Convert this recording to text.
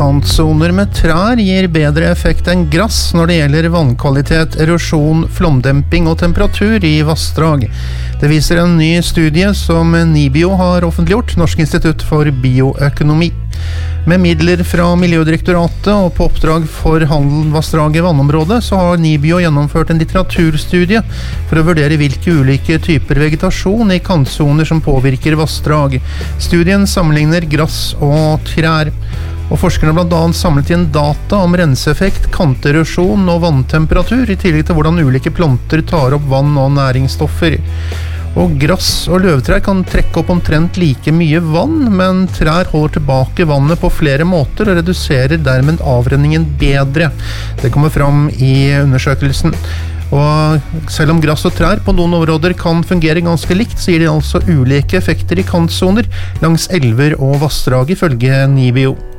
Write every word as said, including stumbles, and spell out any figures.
Kantsoner med trær gir bedre effekt enn grass når det gjelder vannkvalitet, erosjon, flomdemping og temperatur i vassdrag. Det viser en ny studie som NIBIO har offentliggjort, Norsk institutt for bioøkonomi. Med midler fra Miljødirektoratet og på oppdrag for Handelvassdraget vannområdet så har NIBIO gjennomført en litteraturstudie for å vurdere hvilke ulike typer vegetasjon i kantsoner som påvirker vassdrag. Studien sammenligner grass og trær. Og forskerne blant annet samlet inn data om renseeffekt, kanterosjon og vanntemperatur, i tillegg til hvordan ulike planter tar opp vann og næringsstoffer. Og grass og løvtrær kan trekke opp omtrent like mye vann, men trær holder tilbake vannet på flere måter og reduserer dermed avrenningen bedre. Det kommer fram i undersøkelsen. Og selv om grass og trær på noen områder kan fungere ganske likt, så gir de altså ulike effekter i kantsoner langs elver og vassdrag ifølge NIBIO.